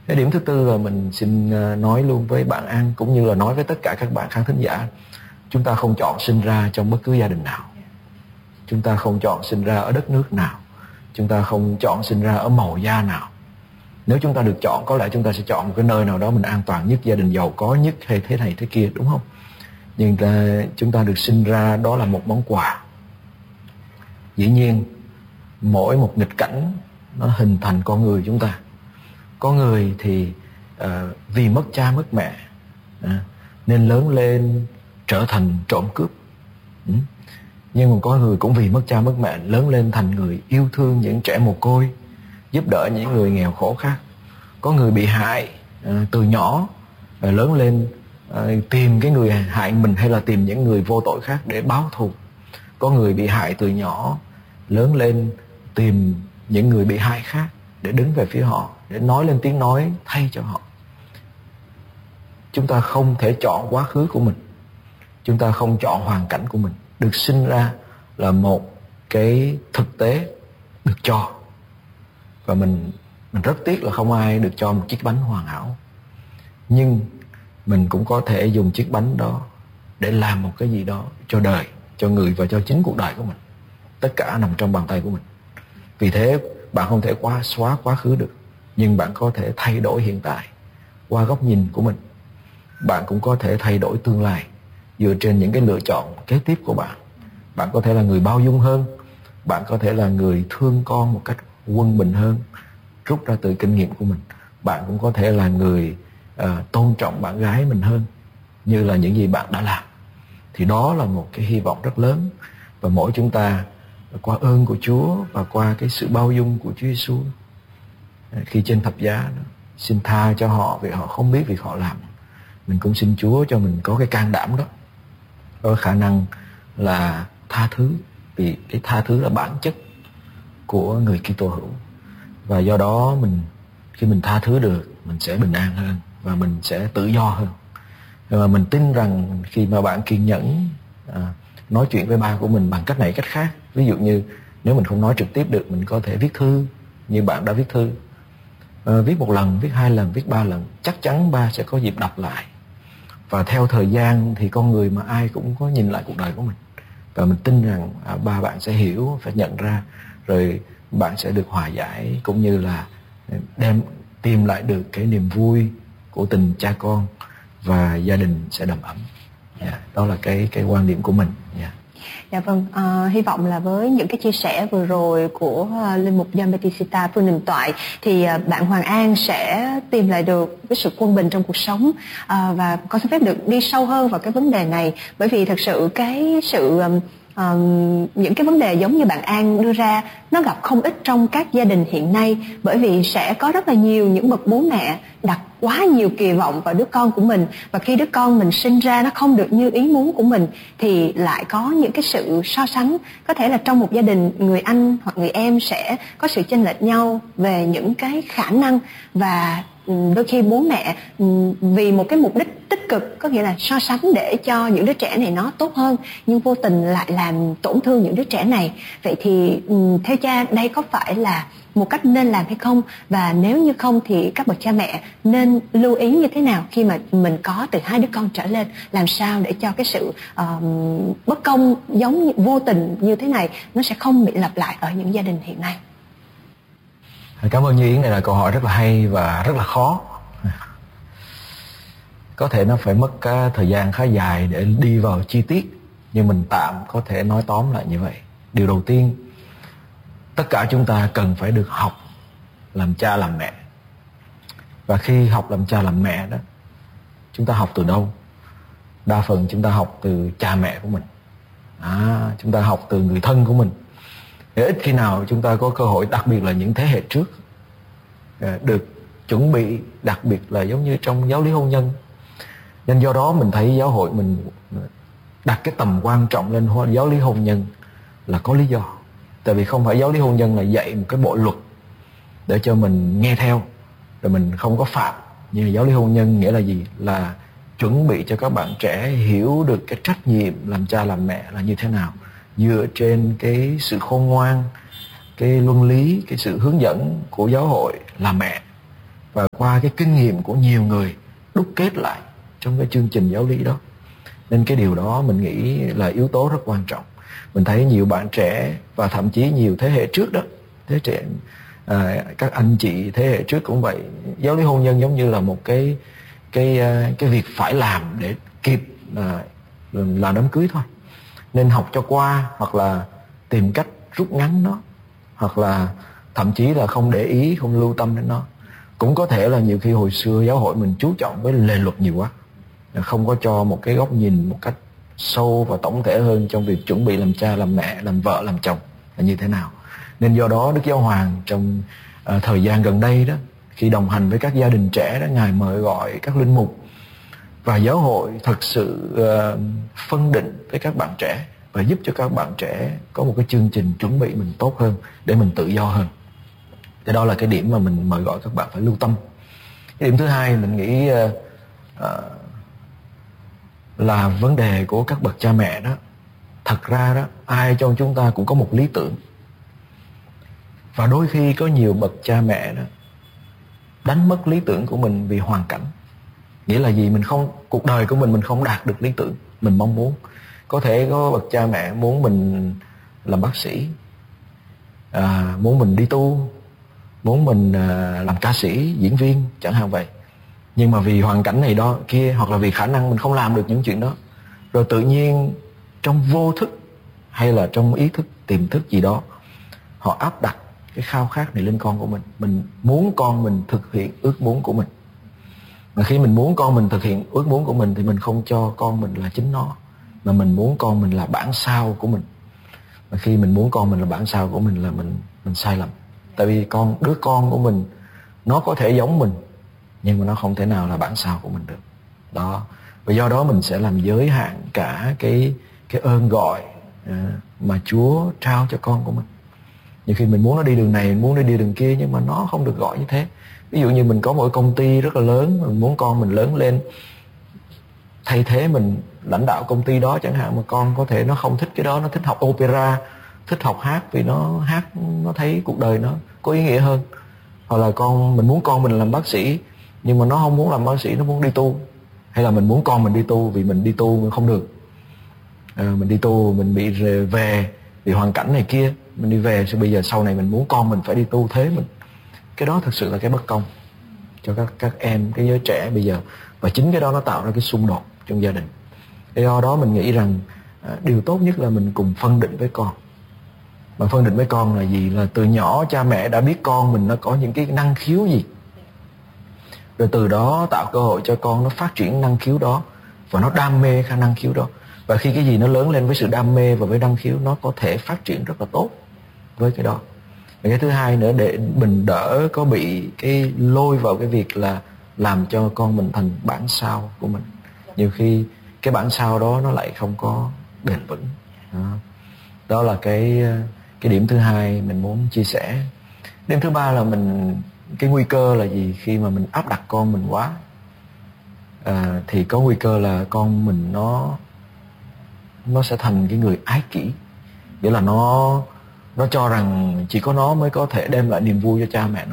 Cái điểm thứ tư là mình xin nói luôn với bạn An cũng như là nói với tất cả các bạn khán thính giả. Chúng ta không chọn sinh ra trong bất cứ gia đình nào. Chúng ta không chọn sinh ra ở đất nước nào. Chúng ta không chọn sinh ra ở màu da nào. Nếu chúng ta được chọn, có lẽ chúng ta sẽ chọn một cái nơi nào đó mình an toàn nhất, gia đình giàu có nhất hay thế này thế kia, đúng không? Nhưng chúng ta được sinh ra đó là một món quà. Dĩ nhiên mỗi một nghịch cảnh nó hình thành con người chúng ta. Có người thì vì mất cha mất mẹ nên lớn lên trở thành trộm cướp. Nhưng mà có người cũng vì mất cha mất mẹ lớn lên thành người yêu thương những trẻ mồ côi, giúp đỡ những người nghèo khổ khác. Có người bị hại từ nhỏ lớn lên tìm cái người hại mình hay là tìm những người vô tội khác để báo thù. Có người bị hại từ nhỏ lớn lên tìm những người bị hại khác để đứng về phía họ, để nói lên tiếng nói thay cho họ. Chúng ta không thể chọn quá khứ của mình. Chúng ta không chọn hoàn cảnh của mình. Được sinh ra là một cái thực tế được cho. Và mình rất tiếc là không ai được cho một chiếc bánh hoàn hảo. Nhưng mình cũng có thể dùng chiếc bánh đó để làm một cái gì đó cho đời, cho người và cho chính cuộc đời của mình. Tất cả nằm trong bàn tay của mình. Vì thế bạn không thể xóa quá khứ được, nhưng bạn có thể thay đổi hiện tại qua góc nhìn của mình. Bạn cũng có thể thay đổi tương lai dựa trên những cái lựa chọn kế tiếp của bạn. Bạn có thể là người bao dung hơn. Bạn có thể là người thương con một cách quân bình hơn, rút ra từ kinh nghiệm của mình. Bạn cũng có thể là người tôn trọng bạn gái mình hơn, như là những gì bạn đã làm. Thì đó là một cái hy vọng rất lớn. Và mỗi chúng ta qua ơn của Chúa và qua cái sự bao dung của Chúa Giêsu, khi trên thập giá xin tha cho họ vì họ không biết việc họ làm. Mình cũng xin Chúa cho mình có cái can đảm đó, có khả năng là tha thứ, vì cái tha thứ là bản chất của người Kitô hữu. Và do đó khi mình tha thứ được, mình sẽ bình an hơn và mình sẽ tự do hơn. Và mình tin rằng khi mà bạn kiên nhẫn nói chuyện với ba của mình bằng cách này cách khác, ví dụ như nếu mình không nói trực tiếp được, mình có thể viết thư như bạn đã viết thư. Viết một lần, viết hai lần, viết ba lần, chắc chắn ba sẽ có dịp đọc lại. Và theo thời gian thì con người mà ai cũng có nhìn lại cuộc đời của mình. Và mình tin rằng ba bạn sẽ hiểu, phải nhận ra, rồi bạn sẽ được hòa giải, cũng như là tìm lại được cái niềm vui của tình cha con và gia đình sẽ đầm ấm. Đó là cái quan điểm của mình. Dạ vâng, hy vọng là với những cái chia sẻ vừa rồi của Linh mục John Bautista Phương Đình Toại thì bạn Hoàng An sẽ tìm lại được cái sự quân bình trong cuộc sống, và con xin phép được đi sâu hơn vào cái vấn đề này, bởi vì thật sự những cái vấn đề giống như bạn An đưa ra nó gặp không ít trong các gia đình hiện nay, bởi vì sẽ có rất là nhiều những bậc bố mẹ đặt quá nhiều kỳ vọng vào đứa con của mình, và khi đứa con mình sinh ra nó không được như ý muốn của mình thì lại có những cái sự so sánh. Có thể là trong một gia đình, người anh hoặc người em sẽ có sự chênh lệch nhau về những cái khả năng, và đôi khi bố mẹ vì một cái mục đích tích cực, có nghĩa là so sánh để cho những đứa trẻ này nó tốt hơn, nhưng vô tình lại làm tổn thương những đứa trẻ này. Vậy thì theo cha, đây có phải là một cách nên làm hay không? Và nếu như không thì các bậc cha mẹ nên lưu ý như thế nào khi mà mình có từ 2 đứa con trở lên, làm sao để cho cái sự bất công giống như vô tình như thế này nó sẽ không bị lặp lại ở những gia đình hiện nay? Cảm ơn Như Yến, này là câu hỏi rất là hay và rất là khó. Có thể nó phải mất thời gian khá dài để đi vào chi tiết, nhưng mình tạm có thể nói tóm lại như vậy. Điều đầu tiên, tất cả chúng ta cần phải được học làm cha làm mẹ. Và khi học làm cha làm mẹ đó, chúng ta học từ đâu? Đa phần chúng ta học từ cha mẹ của mình, chúng ta học từ người thân của mình. Để ít khi nào chúng ta có cơ hội, đặc biệt là những thế hệ trước, được chuẩn bị, đặc biệt là giống như trong giáo lý hôn nhân. Nên do đó mình thấy giáo hội mình đặt cái tầm quan trọng lên giáo lý hôn nhân là có lý do. Tại vì không phải giáo lý hôn nhân là dạy một cái bộ luật để cho mình nghe theo rồi mình không có phạm. Nhưng giáo lý hôn nhân nghĩa là gì? Là chuẩn bị cho các bạn trẻ hiểu được cái trách nhiệm làm cha làm mẹ là như thế nào, dựa trên cái sự khôn ngoan, cái luân lý, cái sự hướng dẫn của giáo hội là mẹ. và qua cái kinh nghiệm của nhiều người đúc kết lại trong cái chương trình giáo lý đó. Nên cái điều đó mình nghĩ là yếu tố rất quan trọng. Mình thấy nhiều bạn trẻ và thậm chí nhiều thế hệ trước đó, thế trẻ, các anh chị thế hệ trước cũng vậy. Giáo lý hôn nhân giống như là một cái việc phải làm để kịp là đám cưới thôi. Nên học cho qua, hoặc là tìm cách rút ngắn nó, hoặc là thậm chí là không để ý, không lưu tâm đến nó. Cũng có thể là nhiều khi hồi xưa giáo hội mình chú trọng với lề luật nhiều quá, không có cho một cái góc nhìn một cách sâu và tổng thể hơn trong việc chuẩn bị làm cha, làm mẹ, làm vợ, làm chồng là như thế nào. Nên do đó Đức Giáo Hoàng trong thời gian gần đây đó, khi đồng hành với các gia đình trẻ đó, Ngài mời gọi các linh mục và giáo hội thật sự phân định với các bạn trẻ và giúp cho các bạn trẻ có một cái chương trình chuẩn bị mình tốt hơn để mình tự do hơn. Thì đó là cái điểm mà mình mời gọi các bạn phải lưu tâm. Cái điểm thứ hai mình nghĩ là vấn đề của các bậc cha mẹ đó. Thật ra đó, ai trong chúng ta cũng có một lý tưởng. Và đôi khi có nhiều bậc cha mẹ đó đánh mất lý tưởng của mình vì hoàn cảnh. Nghĩa là gì? Cuộc đời của mình không đạt được lý tưởng mình mong muốn. Có thể có bậc cha mẹ muốn mình làm bác sĩ, muốn mình đi tu, muốn mình làm ca sĩ, diễn viên chẳng hạn vậy. Nhưng mà vì hoàn cảnh này đó kia, hoặc là vì khả năng mình không làm được những chuyện đó, rồi tự nhiên trong vô thức hay là trong ý thức, tiềm thức gì đó, họ áp đặt cái khao khát này lên con của mình. Mình muốn con mình thực hiện ước muốn của mình. Mà khi mình muốn con mình thực hiện ước muốn của mình thì mình không cho con mình là chính nó, mà mình muốn con mình là bản sao của mình. Mà khi mình muốn con mình là bản sao của mình là mình sai lầm. Tại vì đứa con của mình nó có thể giống mình, nhưng mà nó không thể nào là bản sao của mình được. Đó. Và do đó mình sẽ làm giới hạn cả cái ơn gọi mà Chúa trao cho con của mình. Nhiều khi mình muốn nó đi đường này, muốn nó đi đường kia, nhưng mà nó không được gọi như thế. Ví dụ như mình có một cái công ty rất là lớn, mình muốn con mình lớn lên thay thế mình lãnh đạo công ty đó chẳng hạn, mà con có thể nó không thích cái đó, nó thích học opera, thích học hát vì nó hát, nó thấy cuộc đời nó có ý nghĩa hơn. Hoặc là mình muốn con mình làm bác sĩ, nhưng mà nó không muốn làm bác sĩ, nó muốn đi tu. Hay là mình muốn con mình đi tu vì mình đi tu mình không được. Mình đi tu mình bị về vì hoàn cảnh này kia, mình đi về, rồi bây giờ sau này mình muốn con mình phải đi tu thế mình. Cái đó thực sự là cái bất công cho các em, cái giới trẻ bây giờ. Và chính cái đó nó tạo ra cái xung đột trong gia đình. Do đó mình nghĩ rằng điều tốt nhất là mình cùng phân định với con. Mà phân định với con là gì? Là từ nhỏ cha mẹ đã biết con mình nó có những cái năng khiếu gì, rồi từ đó tạo cơ hội cho con nó phát triển năng khiếu đó, và nó đam mê khả năng khiếu đó. Và khi cái gì nó lớn lên với sự đam mê và với năng khiếu, nó có thể phát triển rất là tốt với cái đó. Và cái thứ hai nữa, để mình đỡ có bị cái lôi vào cái việc là làm cho con mình thành bản sao của mình. Nhiều khi cái bản sao đó nó lại không có bền vững. Đó là cái điểm thứ hai mình muốn chia sẻ. Điểm thứ ba là cái nguy cơ là gì? Khi mà mình áp đặt con mình quá, thì có nguy cơ là con mình nó sẽ thành cái người ái kỷ. Nghĩa là nó cho rằng chỉ có nó mới có thể đem lại niềm vui cho cha mẹ nó,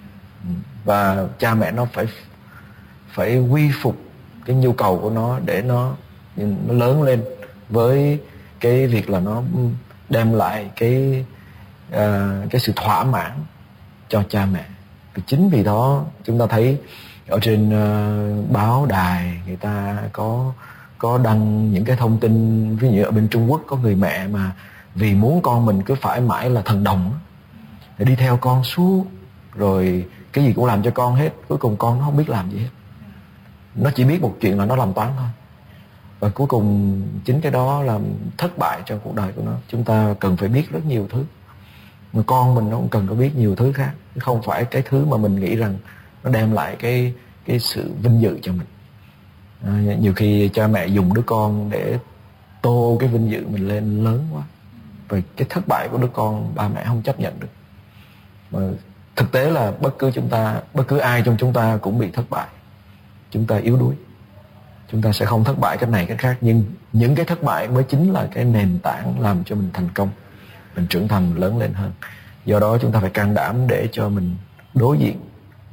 và cha mẹ nó phải quy phục cái nhu cầu của nó để nó lớn lên với cái việc là nó đem lại cái sự thỏa mãn cho cha mẹ. Và chính vì đó chúng ta thấy ở trên báo đài người ta có đăng những cái thông tin, ví dụ ở bên Trung Quốc có người mẹ mà vì muốn con mình cứ phải mãi là thần đồng để đi theo con suốt, rồi cái gì cũng làm cho con hết, cuối cùng con nó không biết làm gì hết. Nó chỉ biết một chuyện là nó làm toán thôi. Và cuối cùng chính cái đó làm thất bại trong cuộc đời của nó. Chúng ta cần phải biết rất nhiều thứ, mà con mình nó cũng cần có biết nhiều thứ khác, không phải cái thứ mà mình nghĩ rằng nó đem lại cái sự vinh dự cho mình. Nhiều khi cha mẹ dùng đứa con để tô cái vinh dự mình lên lớn quá, và cái thất bại của đứa con ba mẹ không chấp nhận được. Mà thực tế là bất cứ ai trong chúng ta cũng bị thất bại. Chúng ta yếu đuối, chúng ta sẽ không thất bại cách này cách khác, nhưng những cái thất bại mới chính là cái nền tảng làm cho mình thành công, mình trưởng thành lớn lên hơn. Do đó chúng ta phải can đảm để cho mình đối diện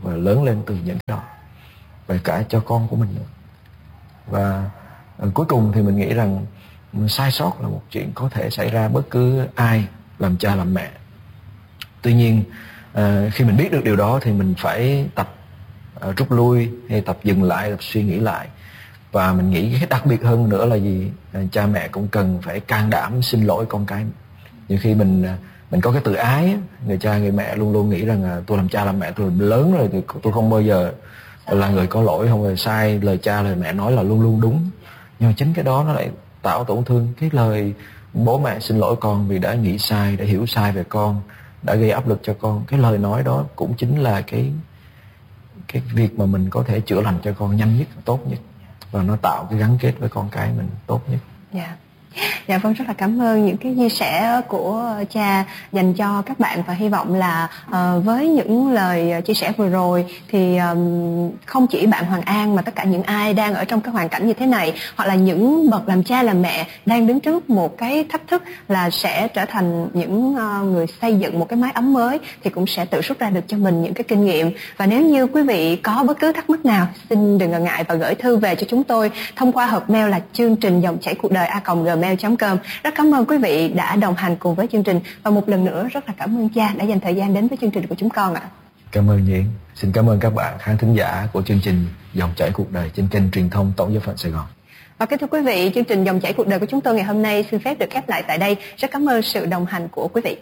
và lớn lên từ những đó, và cả cho con của mình nữa. Và cuối cùng thì mình nghĩ rằng sai sót là một chuyện có thể xảy ra bất cứ ai làm cha làm mẹ. Tuy nhiên khi mình biết được điều đó thì mình phải tập rút lui, hay tập dừng lại, tập suy nghĩ lại. Và mình nghĩ cái đặc biệt hơn nữa là gì? Cha mẹ cũng cần phải can đảm xin lỗi con cái. Nhiều khi mình có cái tự ái, người cha người mẹ luôn luôn nghĩ rằng tôi làm cha làm mẹ, tôi lớn rồi, tôi không bao giờ là người có lỗi, không bao giờ sai, lời cha lời mẹ nói là luôn luôn đúng. Nhưng mà chính cái đó nó lại tạo tổn thương. Cái lời bố mẹ xin lỗi con vì đã nghĩ sai, đã hiểu sai về con, đã gây áp lực cho con, cái lời nói đó cũng chính là cái việc mà mình có thể chữa lành cho con nhanh nhất, tốt nhất, và nó tạo cái gắn kết với con cái mình tốt nhất. Dạ. Dạ vâng, rất là cảm ơn những cái chia sẻ của cha dành cho các bạn, và hy vọng là với những lời chia sẻ vừa rồi thì không chỉ bạn Hoàng An mà tất cả những ai đang ở trong cái hoàn cảnh như thế này, hoặc là những bậc làm cha làm mẹ đang đứng trước một cái thách thức là sẽ trở thành những người xây dựng một cái mái ấm mới, thì cũng sẽ tự rút ra được cho mình những cái kinh nghiệm. Và nếu như quý vị có bất cứ thắc mắc nào, xin đừng ngần ngại và gửi thư về cho chúng tôi thông qua hộp mail là chương trình dòng chảy cuộc đời @gmail.com. Rất cảm ơn quý vị đã đồng hành cùng với chương trình, và một lần nữa rất là cảm ơn cha đã dành thời gian đến với chương trình của chúng con ạ. Cảm ơn Nhi. Xin cảm ơn các bạn khán thính giả của chương trình Dòng chảy cuộc đời trên kênh truyền thông Tổng giáo phận Sài Gòn. Và kính thưa quý vị, chương trình Dòng chảy cuộc đời của chúng tôi ngày hôm nay xin phép được khép lại tại đây. Rất cảm ơn sự đồng hành của quý vị.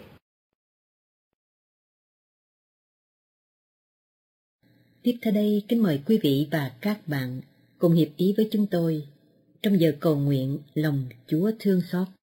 Tiếp theo đây, kính mời quý vị và các bạn cùng hiệp ý với chúng tôi trong giờ cầu nguyện lòng Chúa thương xót.